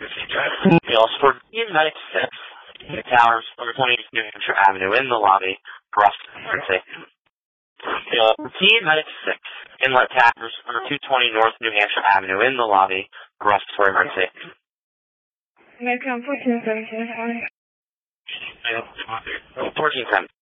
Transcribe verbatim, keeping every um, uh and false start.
We also for Medic six in the towers, number twenty New Hampshire Avenue in the lobby for us to emergency. Team Medic six, Inlet Towers, number two twenty North New Hampshire Avenue in the lobby for us for emergency. American fourteen seventeen, fourteen ten.